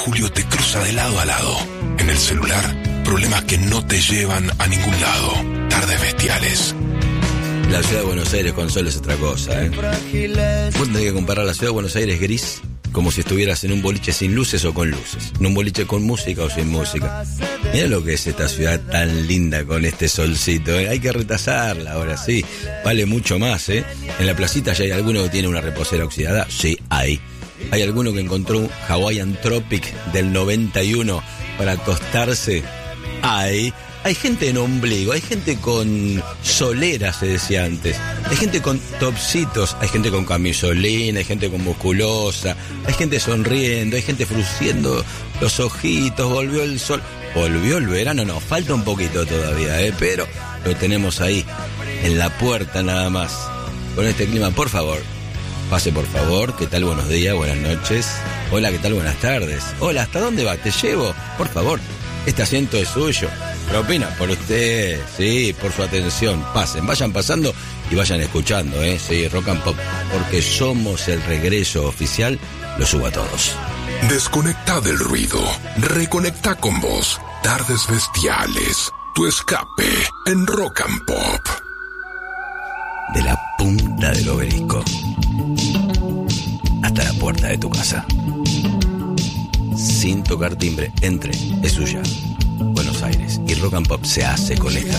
julio te cruza de lado a lado. En el celular, problemas que no te llevan a ningún lado. Tardes bestiales. La ciudad de Buenos Aires con sol es otra cosa, ¿eh? Vos tenés que comparar la ciudad de Buenos Aires gris como si estuvieras en un boliche sin luces o con luces. En un boliche con música o sin música. Mirá lo que es esta ciudad tan linda con este solcito, ¿eh? Hay que retasarla ahora, sí. Vale mucho más, ¿eh? En la placita ya hay alguno que tiene una reposera oxidada. Sí, hay. Hay alguno que encontró un Hawaiian Tropic del 91 para tostarse. Hay gente en ombligo, hay gente con solera, se decía antes. Hay gente con topsitos, hay gente con camisolina, hay gente con musculosa, hay gente sonriendo, hay gente frunciendo los ojitos, volvió el sol. Volvió el verano, no, falta un poquito todavía, pero lo tenemos ahí, en la puerta nada más. Con este clima, por favor, pase por favor. ¿Qué tal? Buenos días, buenas noches. Hola, ¿qué tal? Buenas tardes. Hola, ¿hasta dónde va? ¿Te llevo? Por favor, este asiento es suyo. Propina por usted, sí, por su atención. Pasen, vayan pasando y vayan escuchando, sí, Rock and Pop, porque somos el regreso oficial. Lo subo a todos. Desconecta del ruido, reconecta con vos. Tardes bestiales, tu escape en Rock and Pop. De la punta del obelisco hasta la puerta de tu casa, sin tocar timbre, entre, es suya. Buenos Aires, y Rock and Pop se hace con esta